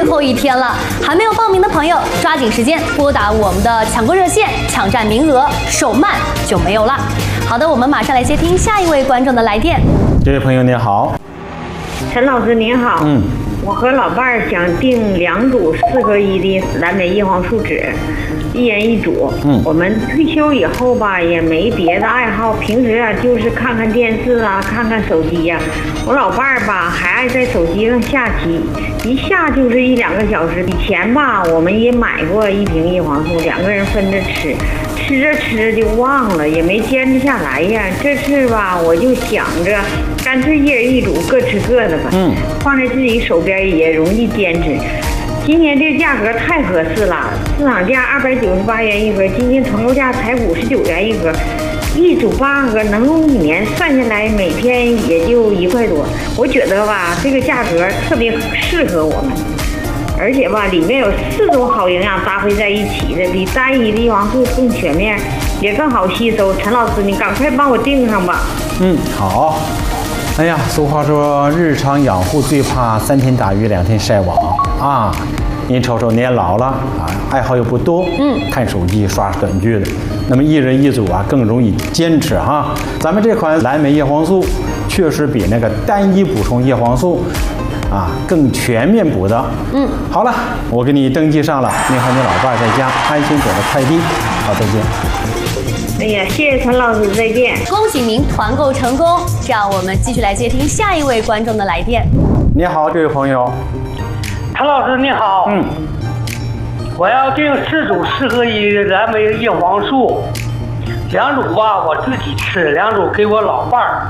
后一天了，还没有报名的朋友，抓紧时间拨打我们的抢购热线，抢占名额，手慢就没有了。好的，我们马上来接听下一位观众的来电。 这位朋友您好， 陈老师您好，我和老伴儿想订2组4合1的蓝莓叶黄素酯，1人1组。我们退休以后吧，也没别的爱好，平时啊就是看看电视啊，看看手机呀。我老伴儿吧还爱在手机上下棋，一下就是1、2个小时。以前吧我们也买过1瓶叶黄素，2个人分着吃，吃着吃着就忘了，也没坚持下来呀。这次吧我就想着，干脆1人1组，各吃各的吧。放在自己手边也容易坚持。今年这价格太合适了，市场价298元一盒，今天团购价才59元一盒，1组8盒，能用1年，算下来每天也就1块多。我觉得吧，这个价格特别适合我们，而且吧，里面有4种好营养搭配在一起的，比单一的叶黄素更全面，也更好吸收。陈老师，你赶快帮我订上吧。 好。哎呀，俗话说，日常养护最怕3天打鱼2天晒网啊！您瞅瞅，年老了啊，爱好又不多，看手机、刷短剧的，那么1人1组啊，更容易坚持哈。咱们这款蓝莓叶黄素确实比那个单一补充叶黄素啊更全面补的。好了，我给你登记上了，您和你老伴在家安心等着快递。好，再见。 哎呀，谢谢陈老师，再见！ 恭喜您团购成功。这样，我们继续来接听下一位观众的来电。 你好，这位朋友。 陈老师你好，我要订4组4合1的蓝莓叶黄素，2组吧我自己吃，2组给我老伴儿。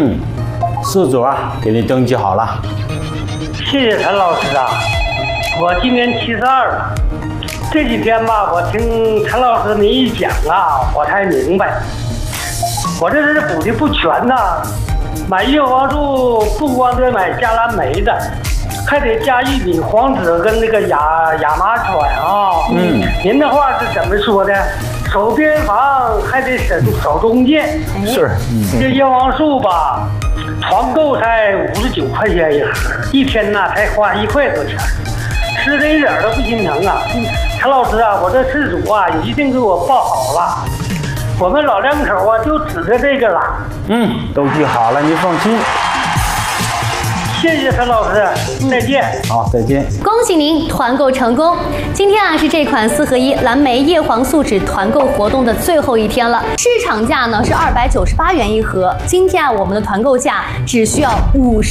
4组啊，给你登记好了。 谢谢陈老师啊，我今年72了。这几天吧，我听陈老师你一讲啊，我才明白，我这是补的不全呐。买叶黄素不光得买加蓝莓的，还得加玉米黄籽跟那个亚麻籽啊。您的话是怎么说的？守边防还得守中间。 是。 这叶黄素吧，团购才59块钱一盒，一天呢才花1块多钱，吃的一点都不心疼啊。陈老师啊，我这4组啊一定给我报好了，我们老两口啊就指着这个了。 都记好了，您放心。 谢谢陈老师，再见。 好，再见。 恭喜您团购成功！今天啊是这款4合1蓝莓叶黄素酯团购活动的最后一天了，市场价呢是298元一盒，今天啊我们的团购价只需要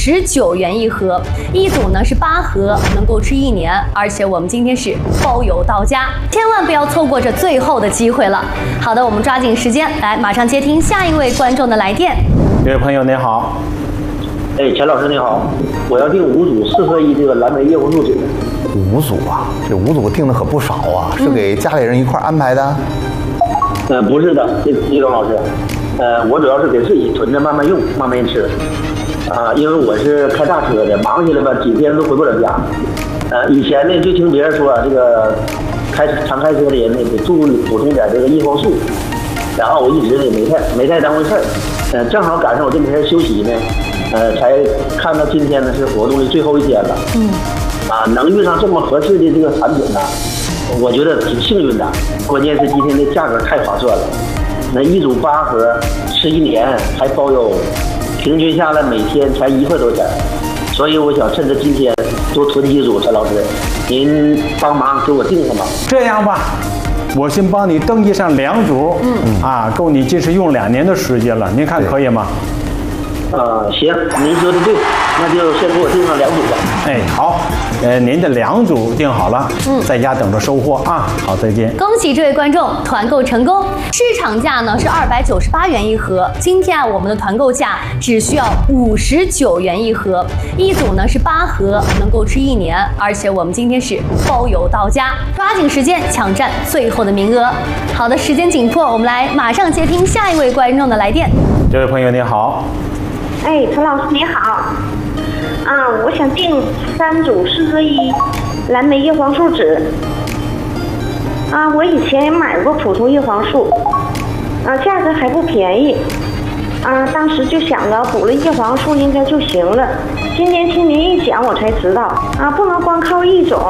59元一盒，1组呢是8盒，能够吃1年，而且我们今天是包邮到家，千万不要错过这最后的机会了。好的，我们抓紧时间来，马上接听下一位观众的来电。 这位朋友您好。 陈老师你好，我要订5组4合1这个蓝莓叶黄素酯。 5组啊，这5组订的可不少啊，是给家里人一块安排的？ 不是的，李总老师，我主要是给自己囤着慢慢用，慢慢吃。因为我是开大车的，忙起来吧几天都回不了家。以前呢就听别人说这个常开车的人呢得补充点这个叶黄素，然后我一直呢没太当回事儿。正好赶上我这几天休息呢。才看到今天呢是活动的最后一天了。能遇上这么合适的这个产品呢，我觉得挺幸运的。关键是今天的价格太划算了，那1组8盒，吃1年还包邮，平均下来每天才1块多钱。所以我想趁着今天多囤几组，陈老师，您帮忙给我订上吧。 这样吧，我先帮你登记上2组，够你即使用2年的时间了，您看可以吗？ 行，您说的对，那就先给我订上2组吧。 好，您的2组订好了，在家等着收货啊。好，再见。 恭喜这位观众团购成功，市场价呢是298元一盒，今天啊我们的团购价只需要59元一盒，1组呢是8盒，能够吃1年，而且我们今天是包邮到家，抓紧时间抢占最后的名额。好的，时间紧迫，我们来马上接听下一位观众的来电。 这位朋友您好。 陈老师你好，我想订3组4合1蓝莓叶黄素酯。我以前也买过普通叶黄素，价格还不便宜。当时就想着补了叶黄素应该就行了。今天听您一讲，我才知道不能光靠1种。